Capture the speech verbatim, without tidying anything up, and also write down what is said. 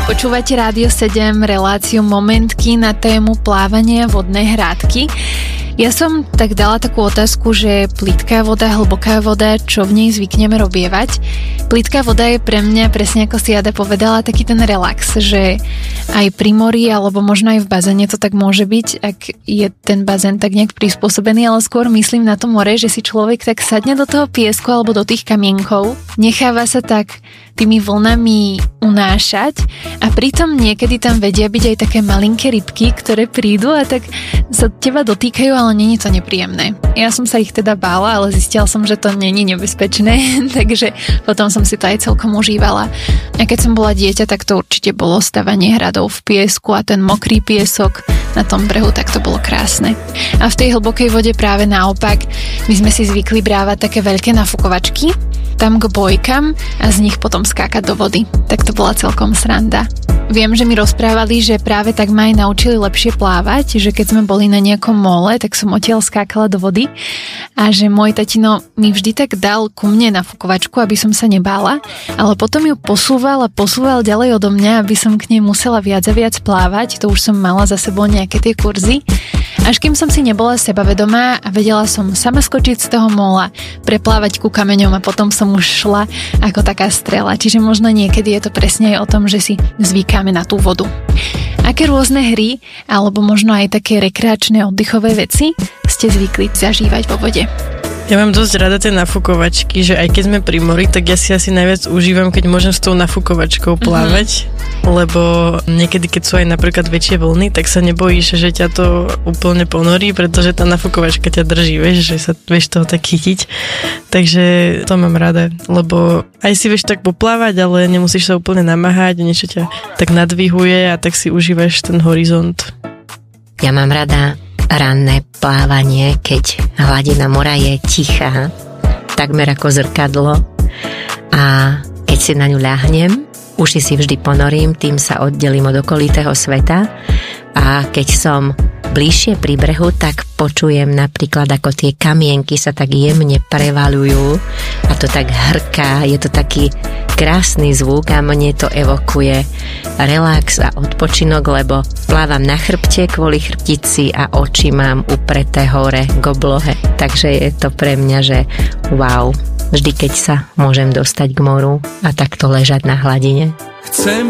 Počúvate Rádio sedem, reláciu Momentky na tému plávanie vodnej hrádky. Ja som tak dala takú otázku, že plitká voda, hlboká voda, čo v nej zvykneme robievať. Plitká voda je pre mňa, presne ako si Jada povedala, taký ten relax, že aj pri mori, alebo možno aj v bazéne to tak môže byť, ak je ten bazén tak nejak prispôsobený, ale skôr myslím na to more, že si človek tak sadne do toho piesku alebo do tých kamienkov, necháva sa tak tými vlnami unášať a pritom niekedy tam vedia byť aj také malinké rybky, ktoré prídu a tak sa teba dotýkajú, ale nie je to nepríjemné. Ja som sa ich teda bála, ale zistila som, že to nie je nebezpečné, takže potom som si to aj celkom užívala. A keď som bola dieťa, tak to určite bolo stavanie hradov v piesku a ten mokrý piesok na tom brehu, tak to bolo krásne. A v tej hlbokej vode práve naopak, my sme si zvykli brávať také veľké nafukovačky, tam k bojkam a z nich potom skákať do vody. Tak to bola celkom sranda. Viem, že mi rozprávali, že práve tak ma aj naučili lepšie plávať, že keď sme boli na nejakom mole, tak som odtiaľ skákala do vody a že môj tatino mi vždy tak dal ku mne nafukovačku, aby som sa nebála, ale potom ju posúval a posúval ďalej odo mňa, aby som k nej musela viac a viac plávať. To už som mala za sebou nejaké tie kurzy. Až kým som si nebola sebavedomá a vedela som sama skočiť z toho mola, preplávať ku kameňom a potom som už šla ako taká strela. Čiže možno niekedy je to presne aj o tom, že si zvykáme na tú vodu. Aké rôzne hry, alebo možno aj také rekreačné oddychové veci ste zvykli zažívať vo vode? Ja mám dosť rada tie nafukovačky, že aj keď sme pri mori, tak ja si asi najviac užívam, keď môžem s tou nafukovačkou plávať, mm-hmm. lebo niekedy, keď sú aj napríklad väčšie vlny, tak sa nebojíš, že ťa to úplne ponorí, pretože tá nafukovačka ťa drží, vieš, že sa vieš toho tak chytiť. Takže to mám rada, lebo aj si vieš tak poplávať, ale nemusíš sa úplne namáhať, niečo ťa tak nadvihuje a tak si užívaš ten horizont. Ja mám rada ranné plávanie, keď hladina mora je tichá, takmer ako zrkadlo, a keď si na ňu ľahnem, uši si vždy ponorím, tým sa oddelím od okolitého sveta, a keď som bližšie pri brehu, tak počujem napríklad, ako tie kamienky sa tak jemne prevaľujú a to tak hrká, je to taký krásny zvuk a mne to evokuje relax a odpočinok, lebo plávam na chrbte kvôli chrbtici a oči mám upreté hore k oblohe. Takže je to pre mňa, že wow, vždy keď sa môžem dostať k moru a takto ležať na hladine. Chcem